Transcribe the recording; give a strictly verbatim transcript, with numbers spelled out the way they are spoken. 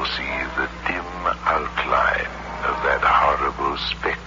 see the dim outline of that horrible specter